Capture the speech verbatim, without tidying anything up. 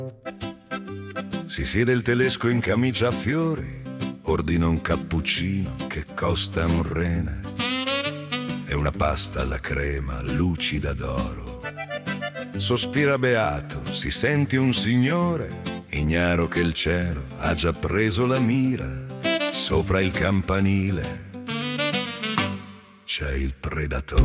Si siede il tedesco in camicia a fiori, ordina un cappuccino che costa un rene e una pasta alla crema lucida d'oro. Sospira beato, si sente un signore, ignaro che il cielo ha già preso la mira. Sopra il campanile c'è il predatore.